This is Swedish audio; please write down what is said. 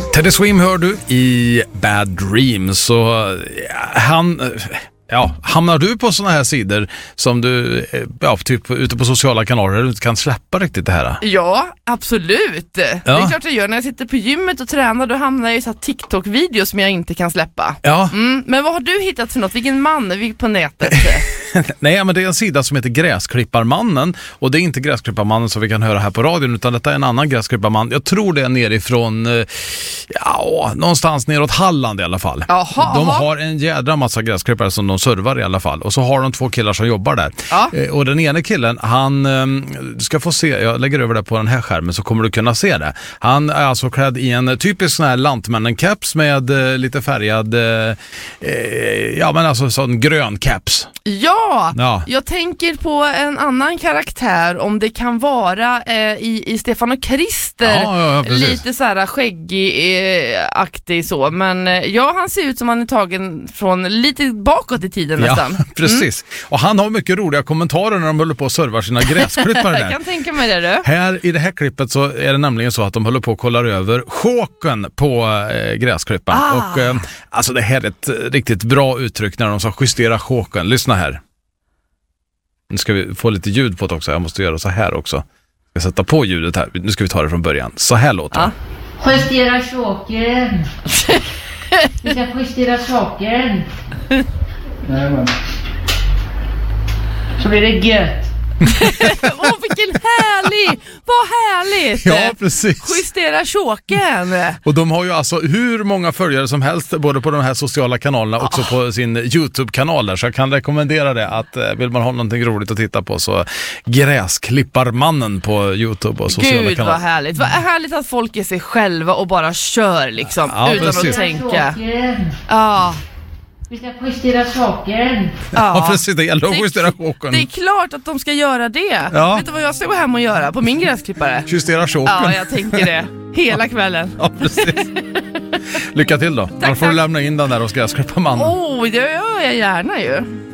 Teddy Swim hör du i Bad Dreams. Så hamnar du på såna här sidor som du typ ute på sociala kanaler där du inte kan släppa riktigt det här? Ja, absolut. Det är klart jag gör. När jag sitter på gymmet och tränar, då hamnar jag i så här TikTok-videos som jag inte kan släppa. Ja. Men vad har du hittat för något? Vilken man är vi på nätet? Nej, men det är en sida som heter Gräsklipparmannen. Och det är inte Gräsklipparmannen som vi kan höra här på radion, utan detta är en annan Gräsklipparman. Jag tror det är nerifrån någonstans neråt Halland i alla fall. De har en jädra massa gräsklippare som de servar i alla fall. Och så har de 2 killar som jobbar där. Och den ena killen, han ska få se, jag lägger över det på den här skärmen så kommer du kunna se det. Han är alltså klädd i en typisk sån här lantmännen-caps med lite färgad sån grön caps. Ja, jag tänker på en annan karaktär, om det kan vara i Stefan och Krister, lite så här skäggig-aktig så, men han ser ut som han är tagen från lite bakåt i tiden nästan. Ja, precis. Och han har mycket roliga kommentarer när de håller på att serva sina gräsklippare där. Jag kan tänka mig det, du. Här i det här klippet så är det nämligen så att de håller på att kolla över choken på gräsklipparen. Och alltså det här är ett riktigt bra uttryck när de ska justera choken. Lyssna här. Nu ska vi få lite ljud på det också. Jag måste göra så här också. Jag ska sätta på ljudet här. Nu ska vi ta det från början. Så här låter det. Justera choken. Vi ska justera choken. Nej, men. Så blir det gött. Vilken härlig! Vad härligt! Ja, precis. Justera choken. Och de har ju alltså hur många följare som helst, både på de här sociala kanalerna och också på sin YouTube-kanal där. Så jag kan rekommendera det, att vill man ha någonting roligt att titta på, så Gräsklipparmannen på YouTube och sociala kanaler. Gud, vad härligt. Vad härligt att folk är sig själva och bara kör liksom, utan precis. att tänka. Vi ska justera choken. Ja, precis. Det gäller att justera choken. Det är klart att de ska göra det. Ja. Vet du vad jag ska gå hem och göra på min gräsklippare? Justera choken. Ja, jag tänker det. Hela kvällen. Ja, precis. Lycka till då. Tack, får du lämna in den där hos Gräsklipparmannen. Det gör jag gärna ju.